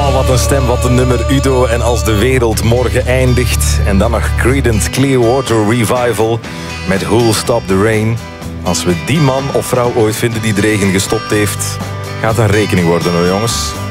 Oh, wat een stem, wat een nummer, Udo. En als de wereld morgen eindigt. En dan nog Creedence Clearwater Revival met Who'll Stop the Rain. Als we die man of vrouw ooit vinden die de regen gestopt heeft, gaat een rekening worden hoor, jongens.